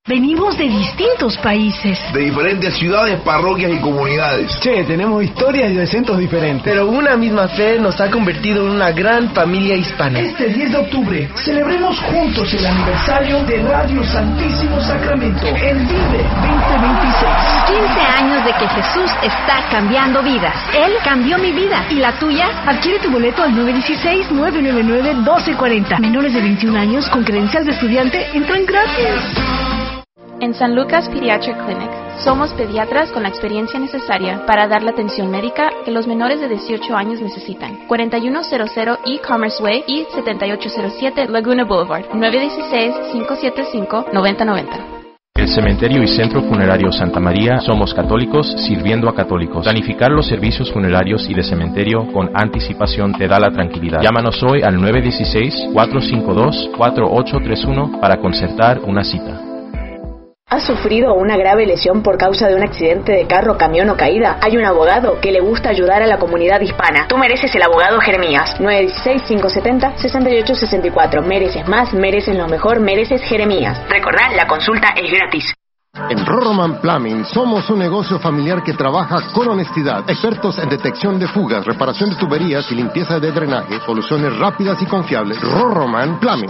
Venimos de distintos países. De diferentes ciudades, parroquias y comunidades. Che, tenemos historias y acentos diferentes. Pero una misma fe nos ha convertido en una gran familia hispana. Este 10 de octubre, celebremos juntos el aniversario de Radio Santísimo Sacramento. El Vive 2026. 15 años de que Jesús está cambiando vidas. Él cambió mi vida. ¿Y la tuya? Adquiere tu boleto al 916-999-1240. Menores de 21 años con credencial de estudiante entran gratis. En San Lucas Pediatric Clinic, somos pediatras con la experiencia necesaria para dar la atención médica que los menores de 18 años necesitan. 4100 E-Commerce Way y 7807 Laguna Boulevard, 916-575-9090. El Cementerio y Centro Funerario Santa María somos católicos sirviendo a católicos. Planificar los servicios funerarios y de cementerio con anticipación te da la tranquilidad. Llámanos hoy al 916-452-4831 para concertar una cita. ¿Has sufrido una grave lesión por causa de un accidente de carro, camión o caída? Hay un abogado que le gusta ayudar a la comunidad hispana. Tú mereces el abogado Jeremías. 916-570-6864. Mereces más, mereces lo mejor, mereces Jeremías. Recordá, la consulta es gratis. En Roroman Plumbing somos un negocio familiar que trabaja con honestidad. Expertos en detección de fugas, reparación de tuberías y limpieza de drenaje. Soluciones rápidas y confiables. Roroman Plumbing.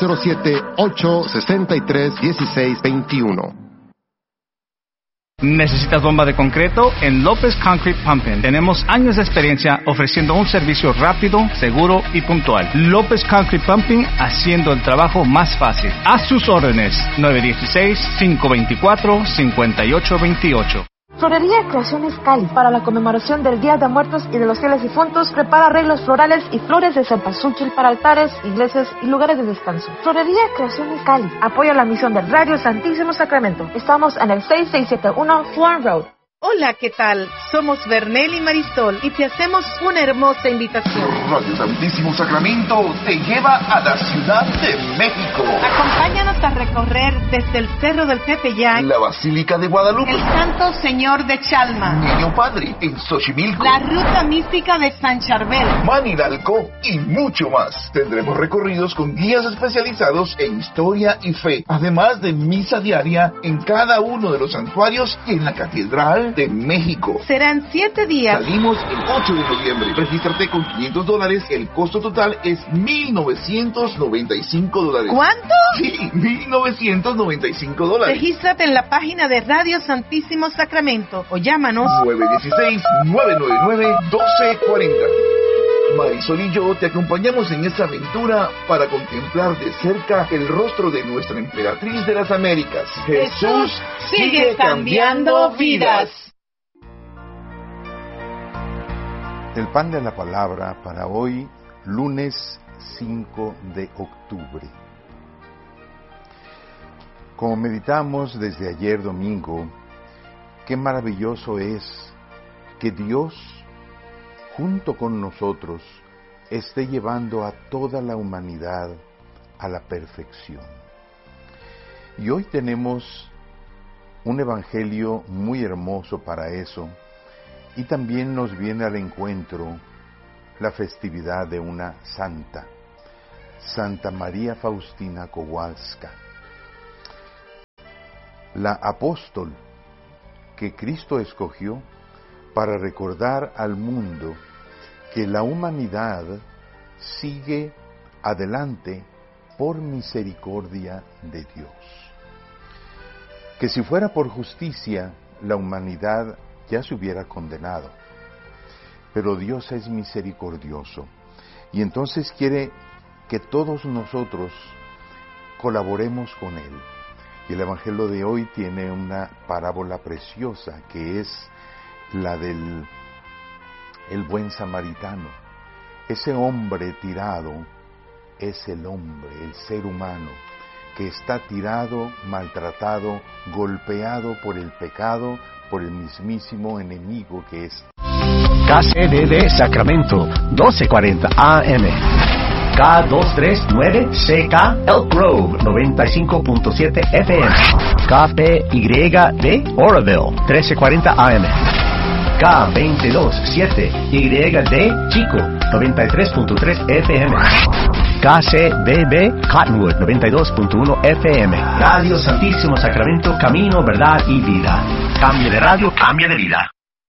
707-863-1621. ¿Necesitas bomba de concreto? En López Concrete Pumping tenemos años de experiencia ofreciendo un servicio rápido, seguro y puntual. López Concrete Pumping, haciendo el trabajo más fácil. A sus órdenes, 916-524-5828. Florería Creaciones Cali, para la conmemoración del Día de Muertos y de los Fieles Difuntos, prepara arreglos florales y flores de cempasúchil para altares, iglesias y lugares de descanso. Florería Creaciones Cali apoya la misión del Radio Santísimo Sacramento. Estamos en el 6671 Florin Road. Hola, ¿qué tal? Somos Bernel y Marisol y te hacemos una hermosa invitación. Radio Santísimo Sacramento te lleva a la Ciudad de México. Acompáñanos a recorrer desde el Cerro del Tepeyac, la Basílica de Guadalupe, el Santo Señor de Chalma, Niño Padre en Xochimilco, la Ruta Mística de San Charbel, Manilalco y mucho más. Tendremos recorridos con guías especializados en historia y fe, además de misa diaria en cada uno de los santuarios y en la Catedral de México. Serán 7 días. Salimos el 8 de noviembre. Regístrate con $500. El costo total es $1,995. ¿Cuánto? Sí, $1,995. Regístrate en la página de Radio Santísimo Sacramento o llámanos 916-999-1240. Marisol y yo te acompañamos en esta aventura para contemplar de cerca el rostro de nuestra emperatriz de las Américas. Jesús sigue cambiando vidas. El pan de la palabra para hoy, lunes 5 de octubre. Como meditamos desde ayer domingo, qué maravilloso es que Dios, junto con nosotros, esté llevando a toda la humanidad a la perfección. Y hoy tenemos un evangelio muy hermoso para eso, y también nos viene al encuentro la festividad de una santa, Santa María Faustina Kowalska, la apóstol que Cristo escogió para recordar al mundo que la humanidad sigue adelante por misericordia de Dios. Que si fuera por justicia, la humanidad ya se hubiera condenado. Pero Dios es misericordioso y entonces quiere que todos nosotros colaboremos con Él. Y el Evangelio de hoy tiene una parábola preciosa que es la del buen samaritano. Ese hombre tirado es el hombre, el ser humano, que está tirado, maltratado, golpeado por el pecado, por el mismísimo enemigo que es. KCDD Sacramento, 1240 AM. K239CK Elk Grove, 95.7 FM. KPYD Oroville, 1340 AM. K227YD Chico, 93.3 FM. KCBB Cottonwood 92.1 FM. Radio Santísimo Sacramento, camino, verdad y vida. Cambie de radio, cambie de vida.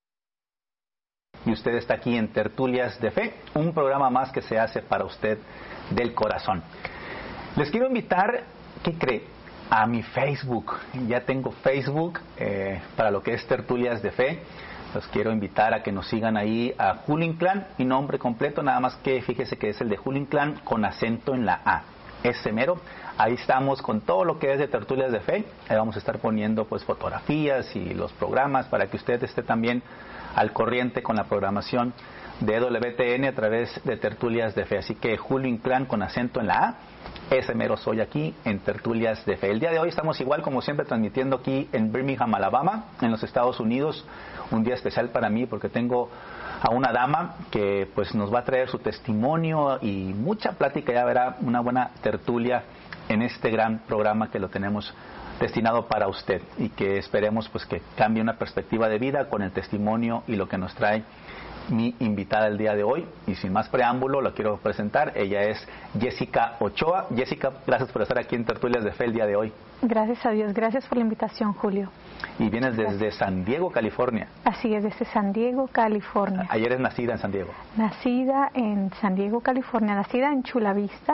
Y usted está aquí en Tertulias de Fe, un programa más que se hace para usted del corazón. Les quiero invitar, ¿qué cree? A mi Facebook. Ya tengo Facebook para lo que es Tertulias de Fe. Los quiero invitar a que nos sigan ahí a Julio Inclán, mi nombre completo, nada más que fíjese que es el de Julio Inclán con acento en la A. Ese mero. Ahí estamos con todo lo que es de Tertulias de Fe. Ahí vamos a estar poniendo pues fotografías y los programas para que usted esté también al corriente con la programación de WTN a través de Tertulias de Fe. Así que Julio Inclán con acento en la A, ese mero soy aquí en Tertulias de Fe. El día de hoy estamos igual como siempre transmitiendo aquí en Birmingham, Alabama, en los Estados Unidos. Un día especial para mí porque tengo a una dama que pues nos va a traer su testimonio y mucha plática. Ya verá una buena tertulia en este gran programa que lo tenemos destinado para usted y que esperemos pues que cambie una perspectiva de vida con el testimonio y lo que nos trae mi invitada el día de hoy. Y sin más preámbulo, lo quiero presentar. Ella es Jessica Ochoa. Jessica, gracias por estar aquí en Tertulias de Fe el día de hoy. Gracias a Dios, gracias por la invitación, Julio. Y vienes desde San Diego, California. Así es, desde San Diego, California. Ayer es nacida en San Diego. Nacida en San Diego, California, nacida en Chula Vista,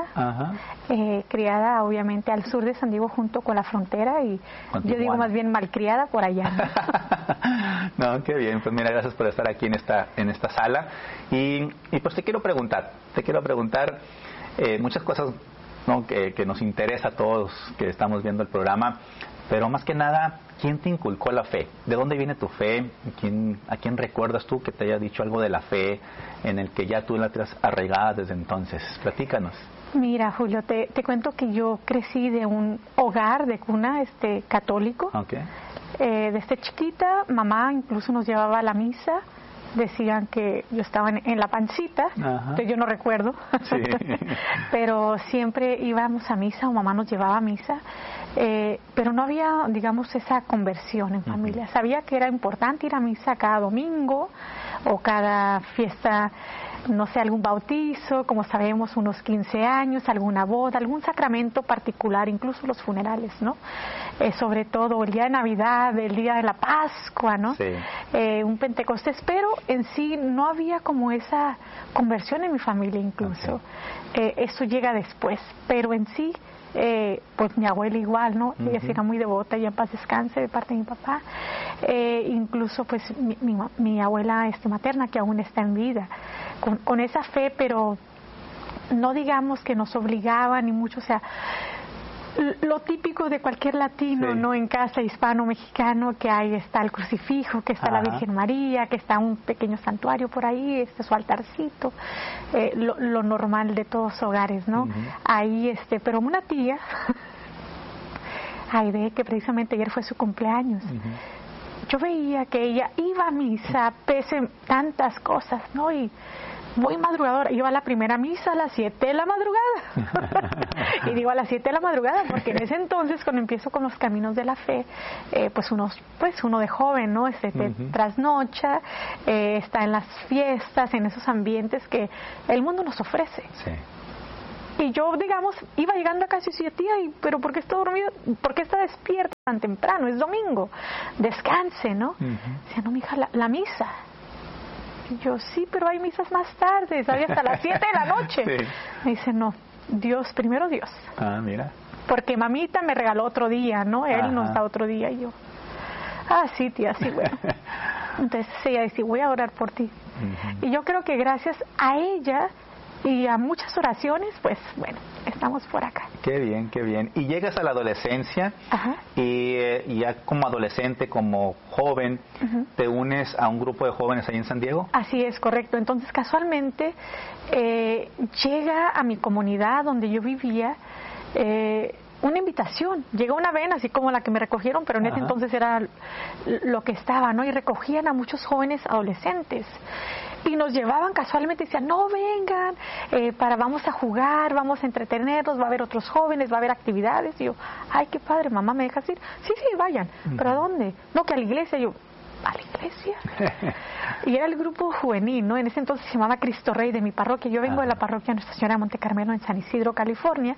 criada obviamente al sur de San Diego junto con la frontera y yo digo más bien malcriada por allá. No, qué bien, pues mira, gracias por estar aquí en esta sala y pues te quiero preguntar muchas cosas, ¿no? que nos interesa a todos que estamos viendo el programa, pero más que nada, ¿quién te inculcó la fe? ¿De dónde viene tu fe? ¿A quién recuerdas tú que te haya dicho algo de la fe en el que ya tú la tienes arraigada desde entonces? Platícanos. Mira, Julio, te cuento que yo crecí de un hogar de cuna católico. Okay. Desde chiquita, mamá incluso nos llevaba a la misa. Decían que yo estaba en la pancita, que yo no recuerdo, sí. Pero siempre íbamos a misa o mamá nos llevaba a misa, pero no había, digamos, esa conversión en familia. Sabía que era importante ir a misa cada domingo o cada fiesta, no sé, algún bautizo, como sabemos, unos 15 años, alguna boda, algún sacramento particular, incluso los funerales, ¿no? Sobre todo el día de Navidad, el día de la Pascua, ¿no? Sí. Un Pentecostés, pero en sí no había como esa conversión en mi familia incluso. Eso llega después, pero en sí, pues mi abuela igual, ¿no? Ella sí era muy devota y en paz descanse de parte de mi papá. Incluso pues mi abuela materna que aún está en vida, con esa fe, pero no digamos que nos obligaba ni mucho, o sea, lo típico de cualquier latino, sí. ¿No? En casa hispano-mexicano, que ahí está el crucifijo, que está la Virgen María, que está un pequeño santuario por ahí, su altarcito, lo normal de todos los hogares, ¿no? Ahí, pero una tía, Aide, que precisamente ayer fue su cumpleaños, yo veía que ella iba a misa, pese tantas cosas, ¿no? Y muy madrugadora, iba a la primera misa a las 7 de la madrugada. Y digo a las 7 de la madrugada porque en ese entonces, cuando empiezo con los caminos de la fe, pues uno de joven, ¿no? Trasnocha, está en las fiestas, en esos ambientes que el mundo nos ofrece. Sí. Y yo, digamos, iba llegando a casa y decía, tía, ¿pero por qué está dormido? ¿Por qué está despierta tan temprano? Es domingo, descanse, ¿no? Decía, no, mija, la misa. Y yo, sí, pero hay misas más tarde, ¿sabes? Hasta las 7 de la noche. Sí. Me dice, no, Dios, primero Dios. Ah, mira. Porque mamita me regaló otro día, ¿no? Él nos da otro día. Y yo, sí, tía, sí, bueno. Entonces ella dice, voy a orar por ti. Y yo creo que gracias a ella y a muchas oraciones, pues, bueno, estamos por acá. Qué bien, qué bien. Y llegas a la adolescencia y ya como adolescente, como joven, te unes a un grupo de jóvenes ahí en San Diego. Así es, correcto. Entonces, casualmente, llega a mi comunidad donde yo vivía una invitación. Llegó una vena, así como la que me recogieron, pero en ese entonces era lo que estaba, ¿no? Y recogían a muchos jóvenes adolescentes. Y nos llevaban casualmente y decían, no, vengan, vamos a jugar, vamos a entretenernos, va a haber otros jóvenes, va a haber actividades. Y yo, ay, qué padre, mamá, ¿me dejas ir? Sí, vayan. ¿Pero a dónde? No, que a la iglesia. Yo, a la iglesia. Y era el grupo juvenil, ¿no? En ese entonces se llamaba Cristo Rey de mi parroquia. Yo vengo de la parroquia Nuestra Señora de Monte Carmelo en San Isidro, California.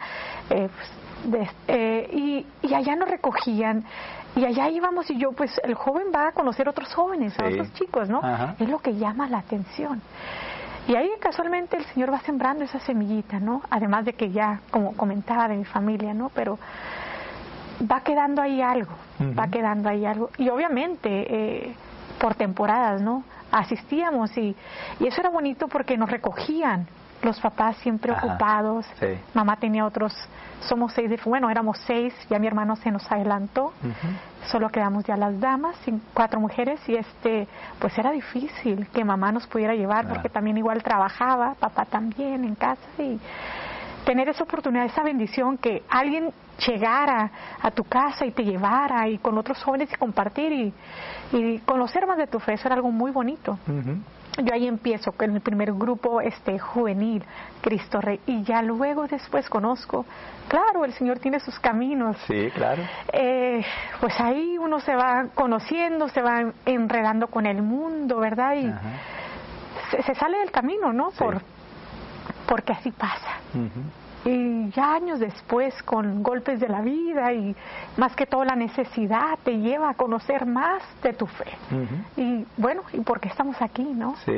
Y allá nos recogían y allá íbamos y yo, pues el joven va a conocer a otros jóvenes, a otros chicos, ¿no? Es lo que llama la atención. Y ahí casualmente el Señor va sembrando esa semillita, ¿no? Además de que ya, como comentaba, de mi familia, ¿no? Pero va quedando ahí algo, va quedando ahí algo. Y obviamente, por temporadas, ¿no? Asistíamos y eso era bonito porque nos recogían. Los papás siempre ocupados, mamá tenía otros, éramos 6, ya mi hermano se nos adelantó, solo quedamos ya las damas, 4 mujeres, y pues era difícil que mamá nos pudiera llevar, porque también igual trabajaba, papá también en casa, y tener esa oportunidad, esa bendición que alguien llegara a tu casa y te llevara, y con otros jóvenes y compartir, y conocer más de tu fe, eso era algo muy bonito. Yo ahí empiezo con el primer grupo juvenil, Cristo Rey, y ya luego después conozco, claro, el Señor tiene sus caminos. Sí, claro. Pues ahí uno se va conociendo, se va enredando con el mundo, ¿verdad? Y se sale del camino, ¿no? Sí. Porque así pasa. Y ya años después, con golpes de la vida y más que todo la necesidad te lleva a conocer más de tu fe. Y bueno, ¿y por qué estamos aquí, no? Sí.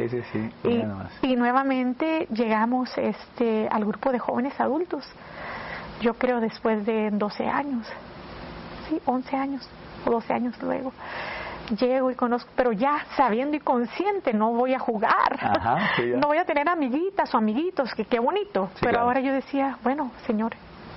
Y nuevamente llegamos al grupo de jóvenes adultos. Yo creo después de 12 años, 11 años o 12 años luego. Llego y conozco, pero ya sabiendo y consciente, no voy a jugar, no voy a tener amiguitas o amiguitos, que qué bonito, pero claro. Ahora yo decía, bueno, Señor,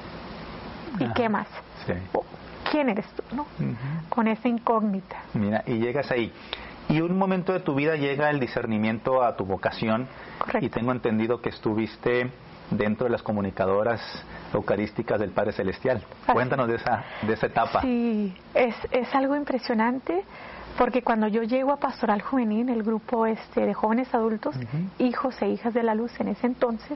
¿y qué más? ¿Quién eres tú, no? Con esa incógnita. Mira, y llegas ahí, y un momento de tu vida llega el discernimiento a tu vocación. Correcto. Y tengo entendido que estuviste dentro de las comunicadoras eucarísticas del Padre Celestial. Cuéntanos de esa etapa. Sí, es algo impresionante. Porque cuando yo llego a Pastoral Juvenil, el grupo de jóvenes adultos, hijos e hijas de la luz en ese entonces,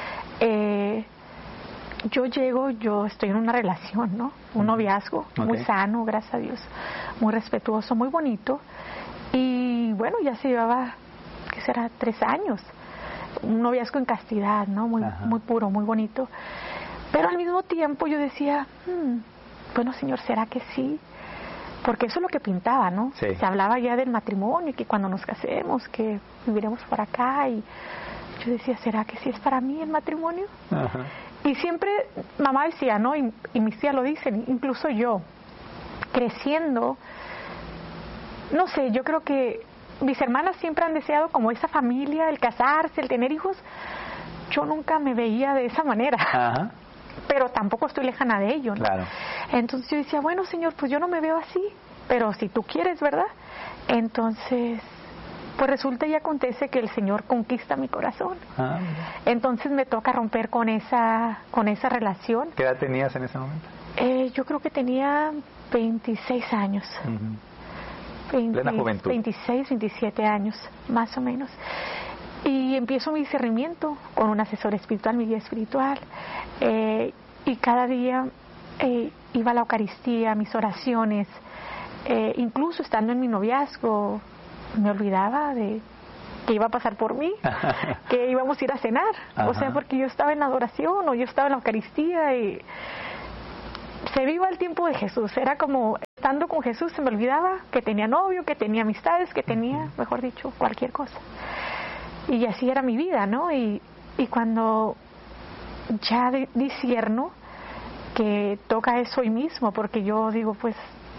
yo estoy en una relación, ¿no? Un noviazgo muy sano, gracias a Dios, muy respetuoso, muy bonito, y bueno, ya se llevaba, ¿qué será? 3 años, un noviazgo en castidad, ¿no? Muy puro, muy bonito, pero al mismo tiempo yo decía, bueno, Señor, ¿será que sí? Porque eso es lo que pintaba, ¿no? Sí. Se hablaba ya del matrimonio, y que cuando nos casemos, que viviremos por acá, y yo decía, ¿será que sí es para mí el matrimonio? Y siempre mamá decía, ¿no? Y mis tías lo dicen, incluso yo, creciendo, no sé, yo creo que mis hermanas siempre han deseado como esa familia, el casarse, el tener hijos. Yo nunca me veía de esa manera. Pero tampoco estoy lejana de ello, ¿no? Claro. Entonces yo decía, bueno, Señor, pues yo no me veo así, pero si tú quieres, ¿verdad? Entonces, pues resulta y acontece que el Señor conquista mi corazón. Entonces me toca romper con esa relación. ¿Qué edad tenías en ese momento? Yo creo que tenía 26 años. 20, plena juventud. 26, 27 años, más o menos. Y empiezo mi discernimiento con un asesor espiritual, mi guía espiritual, y cada día iba a la Eucaristía, mis oraciones, incluso estando en mi noviazgo, me olvidaba de que iba a pasar por mí, que íbamos a ir a cenar, o sea, porque yo estaba en la adoración o yo estaba en la Eucaristía y se viva el tiempo de Jesús. Era como estando con Jesús, se me olvidaba que tenía novio, que tenía amistades, que tenía, mejor dicho, cualquier cosa. Y así era mi vida, ¿no? Y cuando ya discierno que toca eso hoy mismo, porque yo digo, pues,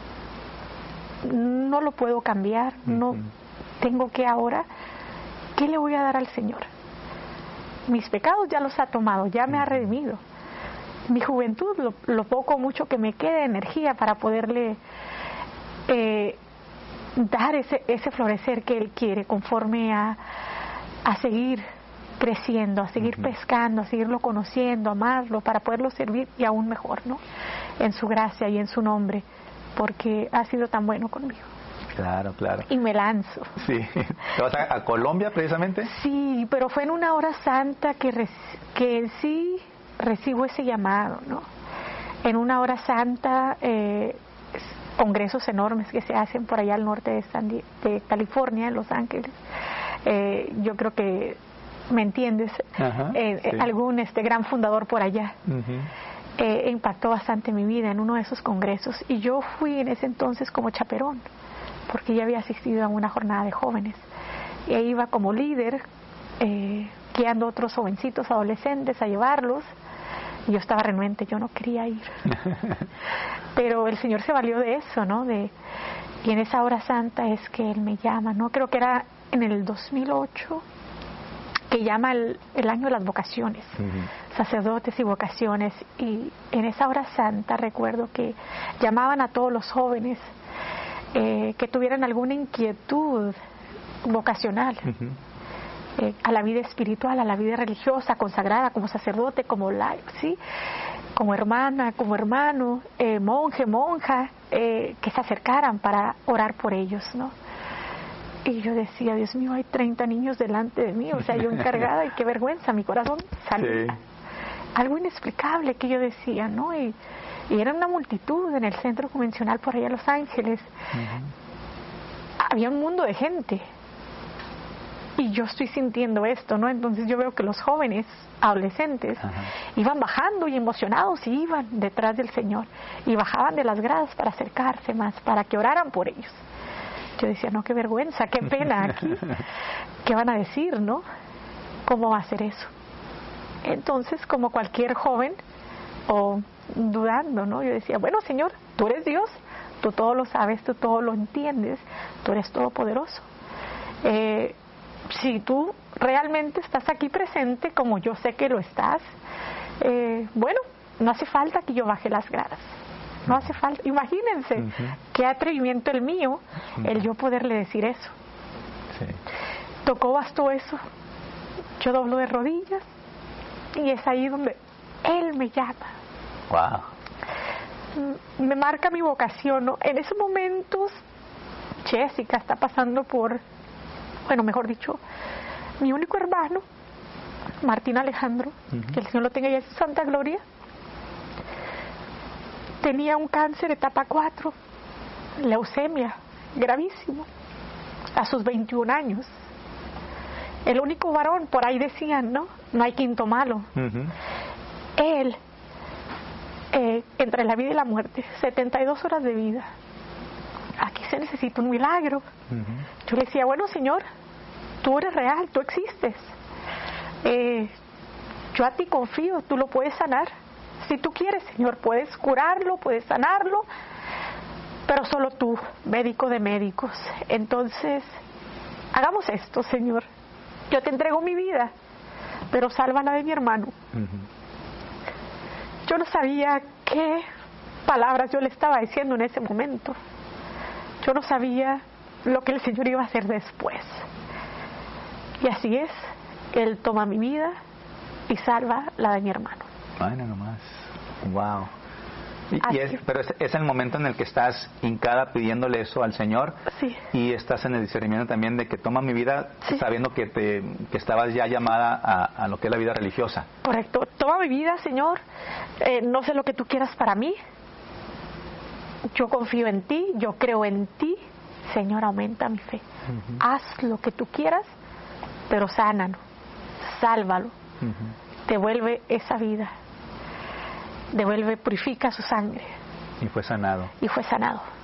no lo puedo cambiar, no tengo que ahora, ¿qué le voy a dar al Señor? Mis pecados ya los ha tomado, ya me ha redimido. Mi juventud, lo poco o mucho que me quede de energía para poderle dar ese florecer que Él quiere, conforme a seguir creciendo, a seguir pescando, a seguirlo conociendo, amarlo, para poderlo servir y aún mejor, ¿no? En su gracia y en su nombre, porque ha sido tan bueno conmigo. Claro, claro. Y me lanzo. Sí. ¿Te vas a Colombia precisamente? Sí, pero fue en una hora santa que en sí recibo ese llamado, ¿no? En una hora santa congresos enormes que se hacen por allá al norte de California, en Los Ángeles. Yo creo que me entiendes. Sí. Algún gran fundador por allá. Impactó bastante mi vida en uno de esos congresos, y yo fui en ese entonces como chaperón, porque ya había asistido a una jornada de jóvenes, y ahí iba como líder, guiando a otros jovencitos adolescentes a llevarlos, y yo estaba renuente, yo no quería ir. Pero el Señor se valió de eso, ¿no? Y en esa hora santa es que Él me llama, ¿no? Creo que era en el 2008, que llama el año de las vocaciones, sacerdotes y vocaciones, y en esa hora santa recuerdo que llamaban a todos los jóvenes que tuvieran alguna inquietud vocacional, a la vida espiritual, a la vida religiosa, consagrada, como sacerdote, como laico, ¿sí? Como hermana, como hermano, monje, monja, que se acercaran para orar por ellos, ¿no? Y yo decía, Dios mío, hay 30 niños delante de mí, o sea, yo encargada, y qué vergüenza, mi corazón salía. Sí. Algo inexplicable que yo decía, ¿no? Y era una multitud en el centro convencional por allá en Los Ángeles. Había un mundo de gente. Y yo estoy sintiendo esto, ¿no? Entonces yo veo que los jóvenes, adolescentes, iban bajando y emocionados, y iban detrás del Señor. Y bajaban de las gradas para acercarse más, para que oraran por ellos. Yo decía, no, qué vergüenza, qué pena aquí. ¿Qué van a decir, no? ¿Cómo va a ser eso? Entonces, como cualquier joven, o dudando, ¿no? Yo decía, bueno, Señor, tú eres Dios, tú todo lo sabes, tú todo lo entiendes, tú eres todopoderoso. Si tú realmente estás aquí presente, como yo sé que lo estás, bueno, no hace falta que yo baje las gradas. No hace falta, imagínense qué atrevimiento el mío, el yo poderle decir eso. Bastó eso, yo doblo de rodillas, y es ahí donde Él me llama. Me marca mi vocación, ¿no? En esos momentos Jessica está pasando por, bueno, mejor dicho, mi único hermano, Martín Alejandro, que el Señor lo tenga ya en su santa gloria, tenía un cáncer etapa 4, leucemia, gravísimo, a sus 21 años. El único varón, por ahí decían, ¿no? No hay quinto malo. Él, entre la vida y la muerte, 72 horas de vida. Aquí se necesita un milagro. Yo le decía, bueno, Señor, tú eres real, tú existes. Yo a ti confío, tú lo puedes sanar. Si tú quieres, Señor, puedes curarlo, puedes sanarlo, pero solo tú, médico de médicos. Entonces, hagamos esto, Señor. Yo te entrego mi vida, pero salva la de mi hermano. Yo no sabía qué palabras yo le estaba diciendo en ese momento. Yo no sabía lo que el Señor iba a hacer después. Y así es, Él toma mi vida y salva la de mi hermano. Bueno, nomás. Wow. Pero es el momento en el que estás hincada pidiéndole eso al Señor. Sí. Y estás en el discernimiento también de que toma mi vida, sabiendo que estabas ya llamada a lo que es la vida religiosa. Correcto. Toma mi vida, Señor. No sé lo que tú quieras para mí. Yo confío en ti, yo creo en ti. Señor, aumenta mi fe. Haz lo que tú quieras, pero sánalo, sálvalo. Devuelve esa vida. Purifica su sangre. Y fue sanado.